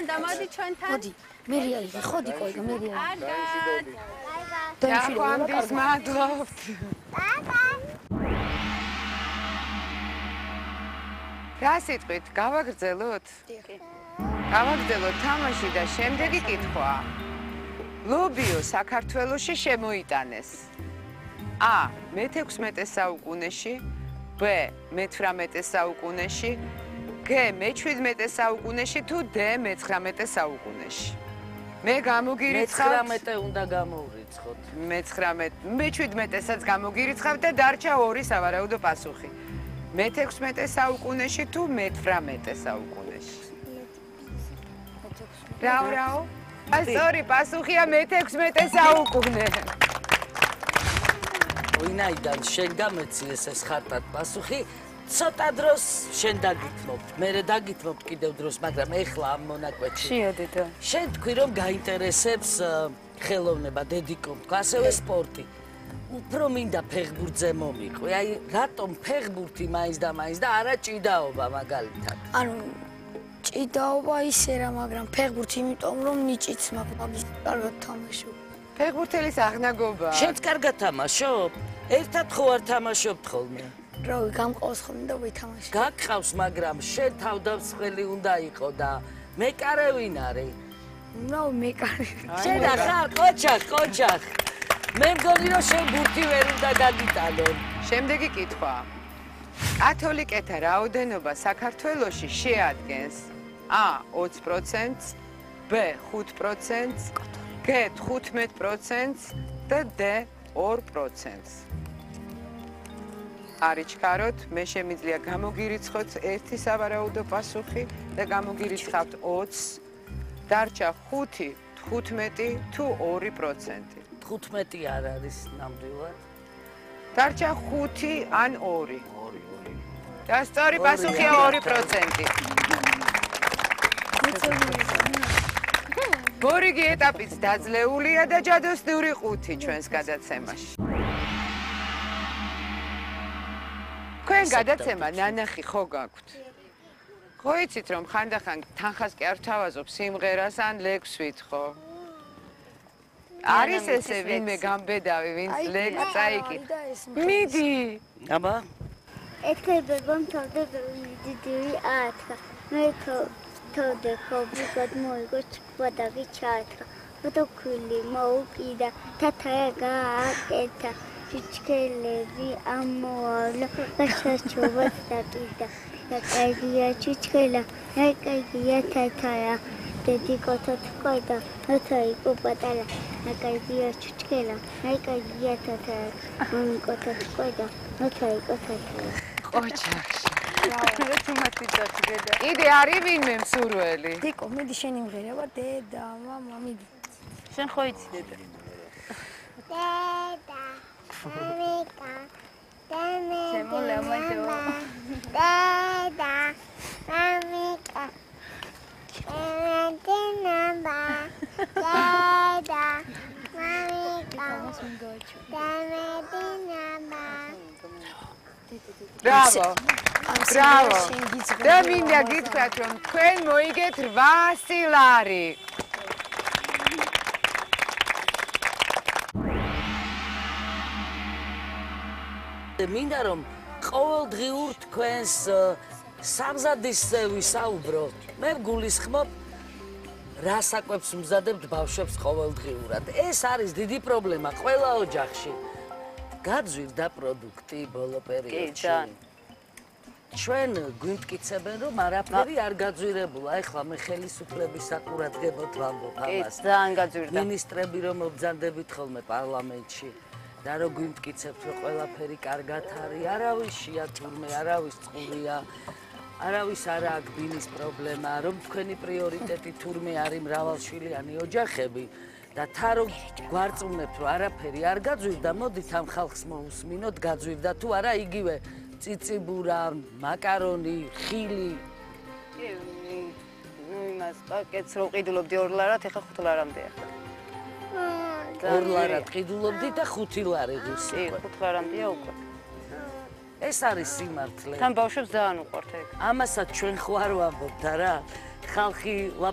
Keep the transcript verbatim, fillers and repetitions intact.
დამოდი ჩვენთან. მოდი, მერი აიღე, ხოდი კოიგა, მერი აიღე. კარგად. დახვამდის მადლობთ. რა სიტყვით, გავაგრძელოთ? გავაგრძელოთ თამაში და შემდეგი კითხვა. ლობიო საქართველოში შემოიტანეს. A. მე-თექვსმეტე საუკუნეში, B. მე-თვრამეტე საუკუნეში, G. მე-შვიდმეტე საუკუნეში თუ D. მე-ცხრამეტე საუკუნეში. მე გამოგირიცხავთ მეცხრამეტე უნდა გამოვრიცხოთ. მეცხრამეტე, მეშვიდმეტესაც გამოგირიცხავთ და დარჩა ორი სავარაუდო პასუხი. მე-თექვსმეტე საუკუნეში თუ მე-თვრამეტე საუკუნეში. რაო, რაო? ასორი პასუხია მე-თექვსმეტე საუკუნე. ვინაიდან შენ გამეციეს ეს ხარტად პასუხი, ცოტა დროს შენ დაგითმობთ. მე დაგითმობთ კიდევ დროს, მაგრამ ეხლა ამ მონაკვეთში. შეედით. შენ თქვი რომ გაინტერესებს ხელოვნება, დედიკომ, ასევე სპორტი. უფრო მინდა ფეხბურთზე მომიყვი. აი, რატომ ფეხბურთი მაინც და მაინც და არა ჭიდაობა მაგალითად? ანუ ჭიდაობა ისე რა, მაგრამ ფეხბურთი იმიტომ რომ ნიჭიც მაქვს, მაგის კარგად თამაშობ. ფეხბურთელის აღნაგობა. შენც კარგად თამაშობ? ერთად ხო არ თამაშობთ ხოლმე? რავი, გამყავს ხოლმე და ვითამაშე. გაგყავს, მაგრამ შენ თავდამსხმელი უნდა იყო და მეკარე ვინ არის? რავი, მეკარე. შენ ახარ კოჩახ, კოჩახ. მე მგონი რომ შენ ბურთი ვერ უნდა გაგიტანონ. შემდეგი კითხვა. კათოლიკეთა რაოდენობა საქართველოში შეადგენს A. ოცი პროცენტს, B. ხუთ პროცენტს, G. თხუთმეტ პროცენტს და D. ორ პროცენტს. არიჩქაროთ, მე შემიძლია გამოგირიცხოთ ერთი სავარაუდო პასუხი და გამოგირიცხავთ ოცს, დარჩა ხუთი, თხუთმეტი თუ ორი პროცენტი. თხუთმეტი არ არის ნამდვილად. დარჩა ხუთი ან ორი. ორი, ორი. და სწორი პასუხია ორი პროცენტი. გორიგი ეტაპიც დაძლეულია და ჯადოსნური ყუთი ჩვენს გადაცემაში. თქვენ გადაცემა ნანახი ხო გაქვთ? ხო იცით რომ ხანდახან თანხას კი არ ვთავაზობ სიმღერას ან ლექსვით ხო? არის ესე ვინმე გამბედავი, ვინც ლექსს წაიკით. მიდი. აბა. ეთქებებამ თავდებები დიდივი აათქა. მე თოდე ხობი გადმოიგო ჩკვადაგი ჩაათქა. ფოტოქვილი მოუკიდა, თათაა გააკეთა. ჩიჩქელები ამოავლა და შეჩუბად დაკიდა. და კაიგია ჩიჩქელა, და კაიგია თათაა. დედიკოთა თქოდა, თათაიკო პატარა. და კაიგია ჩიჩქელა, და კაიგია თათაა. მონიკოთა თქოდა, თათაიკო თათაა. ოჩახში. რა თუმათი დაგედა. კიდე არის ვინმე მსურველი? დიკო, მიდი შენი მღერება, დედა, მამა, მიდი. შენ ხო იცი დედა? დედა. მამიკა. დემე. ჩემო ლამაჯო. დედა. მამიკა. დედა. დედა. მამიკა. დედა. ბრავო. ბრავო. და მინდა გითხრათ რომ თქვენ მოიგეთ რვასი ლარი. მინდა რომ ყოველდღიურ თქვენს სამზადისზე ვისაუბროთ. მე გულისხმობ რა საკვებს მზადებთ ბავშვებს ყოველდღიურად. ეს არის დიდი პრობლემა ყველა ოჯახში. გაძვირდა პროდუქტი ბოლო პერიოდში. ჩვენ გვიმტკიცებენ რომ არაფერი არ გაძვირებულა. ეხლა მე ხელისუფლების საყურადღებოდ ვამბობ ამას. ძალიან გაძვირდა. მინისტრები რომ მობრძანდებით ხოლმე პარლამენტში და რომ გვიმტკიცებთ რომ ყველაფერი კარგად არის, არავის შია თურმე, არავის წყურია, არავის არა აქვს ბინის პრობლემა, რომ თქვენი პრიორიტეტი თურმე არის მრავალშვილიანი ოჯახები. და თა რომ გვარწმუნებთ რომ არაფერი არ გაძვირდა, მოდით ამ ხალხს მოусმინოთ გაძვირდა თუ არა იგივე წიწიბურა, მაკარონი, ხილი. იმას პაკეტს რო ყიდულობდი ორ ლარად, ეხლა ხუთ ლარამდეა. ორ ლარად ყიდულობდი და ხუთი ლარი გუსი. კი, ხუთ ლარამდეა უკვე. ეს არის სიმართლე. თან ბავშვებს ძალიან უყვართ ეგ. ამასაც ჩვენ ხო არ ვამბობთ არა? ხალხი